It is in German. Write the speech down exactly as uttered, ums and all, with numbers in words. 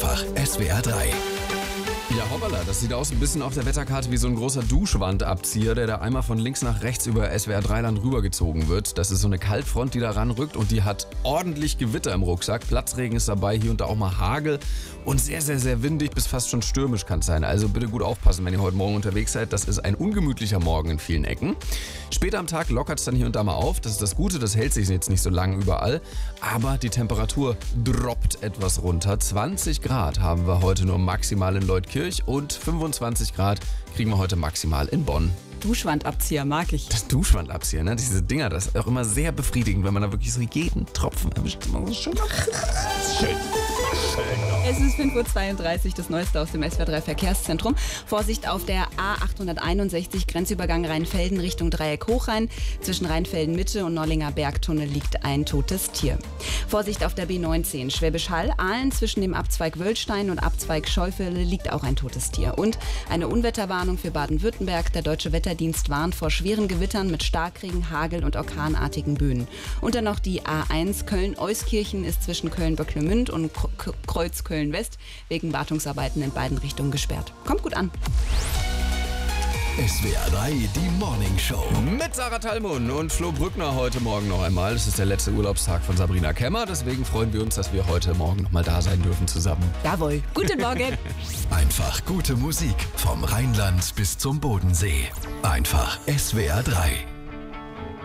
Einfach S W R drei. Ja, hoppala, das sieht aus ein bisschen auf der Wetterkarte wie so ein großer Duschwandabzieher, der da einmal von links nach rechts über S W R drei Land rübergezogen wird. Das ist so eine Kaltfront, die da ranrückt und die hat ordentlich Gewitter im Rucksack. Platzregen ist dabei, hier und da auch mal Hagel und sehr, sehr, sehr windig bis fast schon stürmisch kann es sein. Also bitte gut aufpassen, wenn ihr heute Morgen unterwegs seid. Das ist ein ungemütlicher Morgen in vielen Ecken. Später am Tag lockert es dann hier und da mal auf. Das ist das Gute, das hält sich jetzt nicht so lange überall. Aber die Temperatur droppt etwas runter. zwanzig Grad haben wir heute nur maximal in Leutkirch. Und fünfundzwanzig Grad kriegen wir heute maximal in Bonn. Duschwandabzieher mag ich. Das Duschwandabzieher, ne? Diese Dinger, das ist auch immer sehr befriedigend, wenn man da wirklich so jeden Tropfen erwischt. Schön. Schön. Es ist fünf Uhr zweiunddreißig, das Neueste aus dem S W R drei Verkehrszentrum. Vorsicht auf der A achthunderteinundsechzig, Grenzübergang Rheinfelden Richtung Dreieck Hochrhein. Zwischen Rheinfelden Mitte und Nollinger Bergtunnel liegt ein totes Tier. Vorsicht auf der B neunzehn, Schwäbisch Hall, Aalen. Zwischen dem Abzweig Wöllstein und Abzweig Scheufele liegt auch ein totes Tier. Und eine Unwetterwarnung für Baden-Württemberg. Der Deutsche Wetterdienst warnt vor schweren Gewittern mit Starkregen, Hagel und orkanartigen Böen. Und dann noch die A eins Köln-Euskirchen ist zwischen Köln-Böcklemünd und Kreuz Köln-West wegen Wartungsarbeiten in beiden Richtungen gesperrt. Kommt gut an. S W R drei, die Morning Show. Mit Sarah Tallmund und Flo Brückner heute Morgen noch einmal. Es ist der letzte Urlaubstag von Sabrina Kemmer. Deswegen freuen wir uns, dass wir heute Morgen noch mal da sein dürfen zusammen. Jawohl. Guten Morgen. Einfach gute Musik vom Rheinland bis zum Bodensee. Einfach S W R drei.